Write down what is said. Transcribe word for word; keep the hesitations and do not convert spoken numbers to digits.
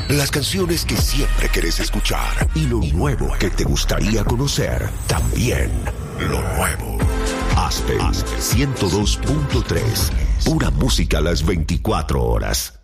Las canciones que siempre querés escuchar y lo nuevo que te gustaría conocer. También lo nuevo. Aspen ciento dos punto tres. Pura música a las veinticuatro horas.